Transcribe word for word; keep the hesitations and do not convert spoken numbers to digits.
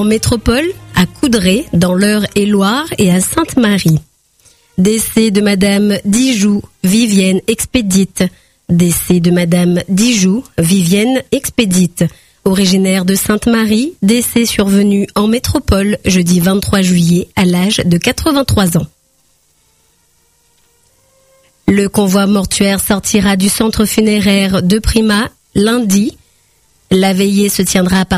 métropole, à Coudray, dans l'Eure-et-Loire et à Sainte-Marie. Décès de Madame Dijoux, Vivienne Expédite. Décès de Madame Dijoux, Vivienne Expédite. Originaire de Sainte-Marie, décès survenu en métropole jeudi vingt-trois juillet à l'âge de quatre-vingt-trois ans. Le convoi mortuaire sortira du centre funéraire de Prima lundi. La veillée se tiendra à partir